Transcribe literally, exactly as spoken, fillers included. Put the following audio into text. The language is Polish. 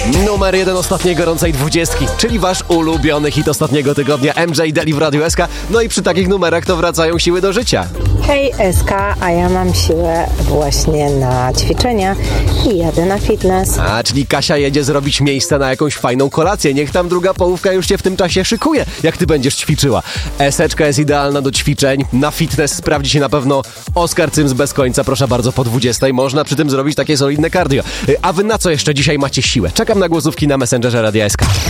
Numer jeden ostatniej gorącej dwudziestki, czyli wasz ulubiony hit ostatniego tygodnia, M J Deli w Radiu S K. No i przy takich numerach to wracają siły do życia. Hej S K, a ja mam siłę właśnie na ćwiczenia i jadę na fitness. A, czyli Kasia jedzie zrobić miejsce na jakąś fajną kolację. Niech tam druga połówka już się w tym czasie szykuje, jak ty będziesz ćwiczyła. Eseczka jest idealna do ćwiczeń. Na fitness sprawdzi się na pewno Oskar Cyms bez końca. Proszę bardzo, po dwudziestej można przy tym zrobić takie solidne cardio. A wy na co jeszcze dzisiaj macie siłę? Czekam na głosówki na Messengerze Radia S K.